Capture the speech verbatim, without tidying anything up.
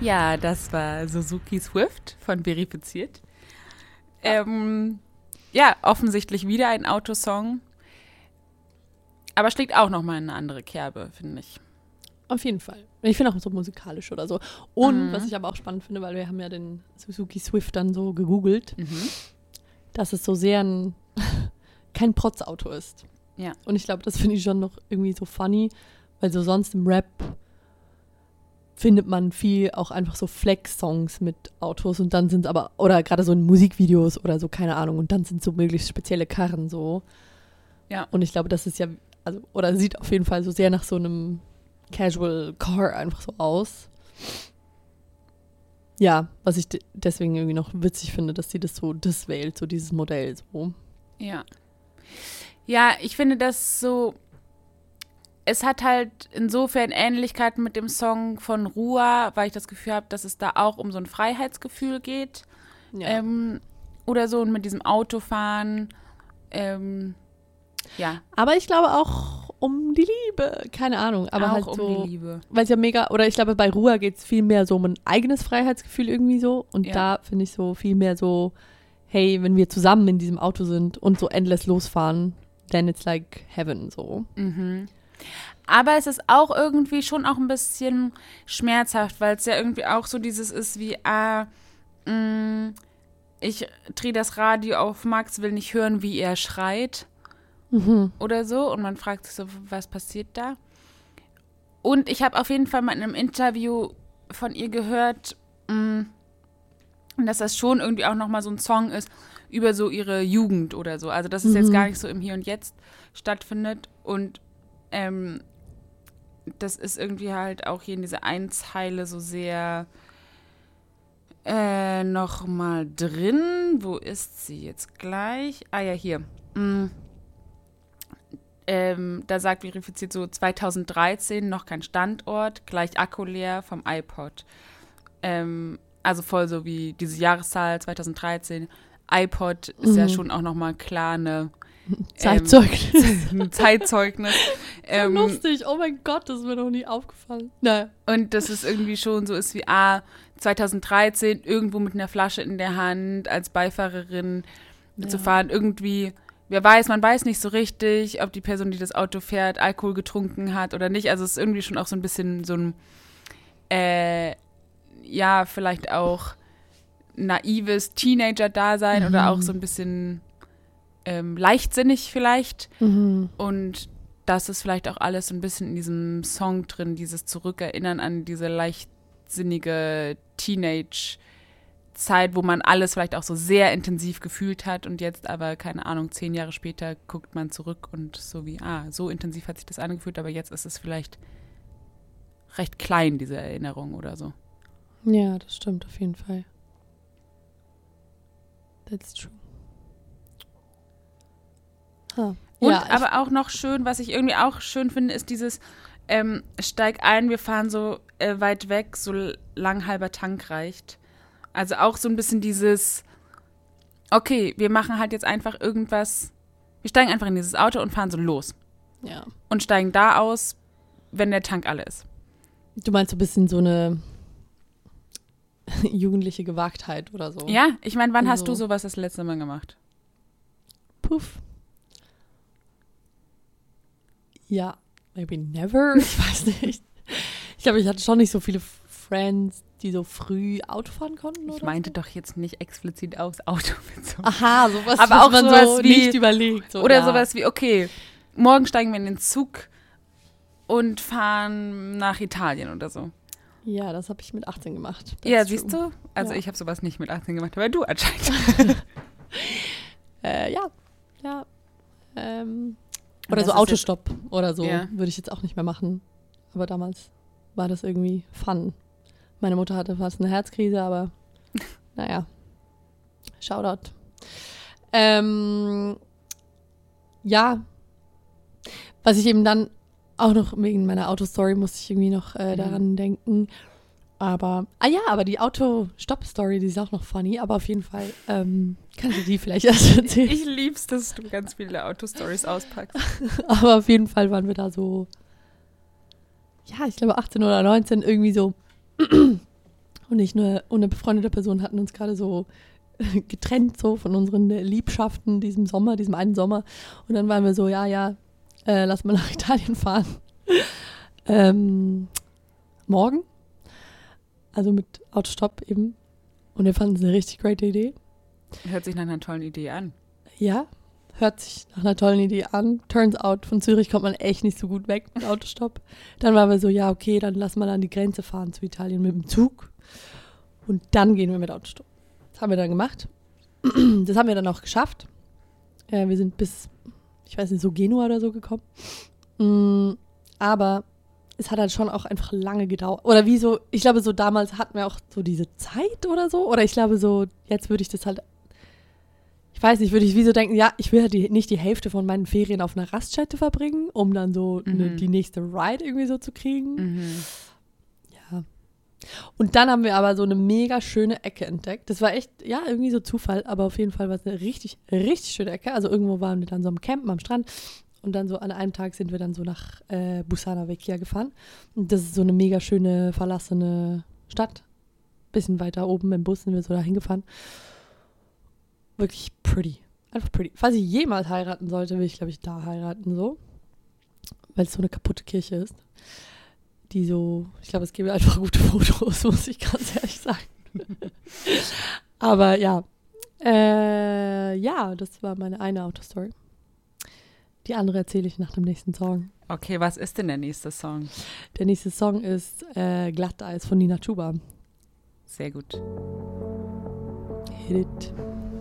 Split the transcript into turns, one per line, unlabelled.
Ja, das war Suzuki Swift von Verifiziert. Ähm, ja, offensichtlich wieder ein Autosong. Aber schlägt auch nochmal in eine andere Kerbe, finde ich.
Auf jeden Fall. Ich finde auch so musikalisch oder so. Und
Mhm.
was ich aber auch spannend finde, weil wir haben ja den Suzuki Swift dann so gegoogelt,
Mhm.
dass es so sehr ein kein Protzauto ist.
Ja.
Und ich glaube, das finde ich schon noch irgendwie so funny, weil so sonst im Rap findet man viel auch einfach so Flex-Songs mit Autos und dann sind aber, oder gerade so in Musikvideos oder so, keine Ahnung, und dann sind so möglichst spezielle Karren so.
Ja.
Und ich glaube, das ist ja, also, oder sieht auf jeden Fall so sehr nach so einem Casual Car einfach so aus. Ja, was ich de- deswegen irgendwie noch witzig finde, dass sie das so, das wählt, so dieses Modell so.
Ja. Ja, ich finde das so, es hat halt insofern Ähnlichkeiten mit dem Song von Ruhr, weil ich das Gefühl habe, dass es da auch um so ein Freiheitsgefühl geht.
Ja.
Ähm, oder so, und mit diesem Autofahren. Ähm, ja,
Aber ich glaube auch um die Liebe, keine Ahnung, aber
auch
halt
um
so,
die Liebe.
weil es ja mega, oder ich glaube bei Ruhr geht es viel mehr so um ein eigenes Freiheitsgefühl irgendwie so und
Ja.
da finde ich so viel mehr so, hey, wenn wir zusammen in diesem Auto sind und so endless losfahren, then it's like heaven so.
Mhm. Aber es ist auch irgendwie schon auch ein bisschen schmerzhaft, weil es ja irgendwie auch so dieses ist wie, ah, mh, ich drehe das Radio auf, Max will nicht hören, wie er schreit
Mhm.
oder so. Und man fragt sich so, was passiert da? Und ich habe auf jeden Fall mal in einem Interview von ihr gehört, mh, dass das schon irgendwie auch nochmal so ein Song ist über so ihre Jugend oder so. Also dass es
Mhm.
jetzt gar nicht so im Hier und Jetzt stattfindet. Und ähm, das ist irgendwie halt auch hier in dieser Einzeile so sehr äh, nochmal drin. Wo ist sie jetzt gleich? Ah ja, hier. Mm. Ähm, da sagt Verifiziert so zweitausenddreizehn, noch kein Standort, gleich Akku leer vom iPod. Ähm, also voll so wie diese Jahreszahl zweitausenddreizehn. iPod ist
Mhm.
ja schon auch nochmal klar eine
Zeitzeugnis.
ein Zeitzeugnis. Ähm,
Lustig, oh mein Gott, das ist mir noch nie aufgefallen. Naja.
und dass es irgendwie schon so ist wie, ah, zweitausenddreizehn, irgendwo mit einer Flasche in der Hand als Beifahrerin
Ja.
zu fahren. Irgendwie, wer weiß, man weiß nicht so richtig, ob die Person, die das Auto fährt, Alkohol getrunken hat oder nicht. Also es ist irgendwie schon auch so ein bisschen so ein, äh, ja, vielleicht auch naives Teenager-Dasein
Mhm.
oder auch so ein bisschen ähm, leichtsinnig vielleicht.
Mhm.
Und das ist vielleicht auch alles so ein bisschen in diesem Song drin, dieses Zurückerinnern an diese leichtsinnige Teenage-Zeit, wo man alles vielleicht auch so sehr intensiv gefühlt hat und jetzt aber, keine Ahnung, zehn Jahre später guckt man zurück und so wie, ah, so intensiv hat sich das angefühlt, aber jetzt ist es vielleicht recht klein, diese Erinnerung oder so.
Ja, das stimmt auf jeden Fall. That's true. Huh.
Und
ja, ich-
aber auch noch schön, was ich irgendwie auch schön finde, ist dieses ähm, steig ein, wir fahren so äh, weit weg, so lang halber Tank reicht. Also auch so ein bisschen dieses, okay, wir machen halt jetzt einfach irgendwas, wir steigen einfach in dieses Auto und fahren so los.
ja.
Und steigen da aus, wenn der Tank alle ist.
Du meinst so ein bisschen so eine jugendliche Gewagtheit oder so?
Ja, ich meine, wann hast
So.
du sowas das letzte Mal gemacht?
Puff. Ja, maybe never. Ich weiß nicht. Ich glaube, ich hatte schon nicht so viele Friends, die so früh Auto fahren konnten.
Ich
oder
meinte
so.
doch jetzt nicht explizit aufs Auto bezogen.
Aha, sowas,
Aber
was
auch
man
sowas
so
wie-
nicht überlegt. So,
Oder
ja.
sowas wie, okay, morgen steigen wir in den Zug und fahren nach Italien oder so.
Ja, das habe ich mit achtzehn gemacht. That's
ja,
true.
siehst du? Also
Ja.
ich habe sowas nicht mit achtzehn gemacht, aber du anscheinend.
Äh, ja, ja. Ähm, oder
das
so
ist
Autostopp oder so
Ja.
würde ich jetzt auch nicht mehr machen. Aber damals war das irgendwie fun. Meine Mutter hatte fast eine Herzkrise, aber naja. Shoutout. Ähm, ja. Was ich eben dann auch noch wegen meiner Autostory musste ich irgendwie noch äh,
Mhm.
daran denken. Aber, ah ja, aber die Auto-Stopp-Story, die ist auch noch funny, aber auf jeden Fall ähm, kannst du die vielleicht erst erzählen.
Ich lieb's, dass du ganz viele Autostories auspackst.
Aber auf jeden Fall waren wir da so, ja, ich glaube achtzehn oder neunzehn, irgendwie so Und ich nur, und eine befreundete Person hatten uns gerade so getrennt so von unseren Liebschaften diesem Sommer, diesem einen Sommer. Und dann waren wir so, ja, ja, äh, lass mal nach Italien fahren. ähm, morgen. Also mit Autostopp eben. Und wir fanden es eine richtig great Idee.
Hört sich nach einer tollen Idee an.
Ja, hört sich nach einer tollen Idee an. Turns out, von Zürich kommt man echt nicht so gut weg mit Autostopp. Dann waren wir so, ja, okay, dann lass mal an die Grenze fahren zu Italien mit dem Zug. Und dann gehen wir mit Autostopp. Das haben wir dann gemacht. Das haben wir dann auch geschafft. Äh, wir sind bis, ich weiß nicht, so Genua oder so gekommen. Mm, aber es hat halt schon auch einfach lange gedauert. Oder wie so, ich glaube so damals hatten wir auch so diese Zeit oder so. Oder ich glaube so, jetzt würde ich das halt, ich weiß nicht, würde ich wie so denken, ja, ich will halt die, nicht die Hälfte von meinen Ferien auf einer Raststätte verbringen, um dann so
Mhm.
ne, die nächste Ride irgendwie so zu kriegen.
Mhm.
Ja. Und dann haben wir aber so eine mega schöne Ecke entdeckt. Das war echt, ja, irgendwie so Zufall, aber auf jeden Fall war es eine richtig, richtig schöne Ecke. Also irgendwo waren wir dann so am Campen am Strand und dann so an einem Tag sind wir dann so nach äh, Busana Vecchia gefahren. Und das ist so eine mega schöne, verlassene Stadt. Bisschen weiter oben im Bus sind wir so da hingefahren. Wirklich pretty. Einfach pretty. Falls ich jemals heiraten sollte, will ich, glaube ich, da heiraten, so. Weil es so eine kaputte Kirche ist. Die so, ich glaube, es gäbe einfach gute Fotos, muss ich ganz ehrlich sagen. Aber ja. Äh, ja, das war meine eine Autostory. Die andere erzähle ich nach dem nächsten Song.
Okay, was ist denn der nächste Song?
Der nächste Song ist äh, Glatteis von Nina Chuba.
Sehr gut.
Hit it.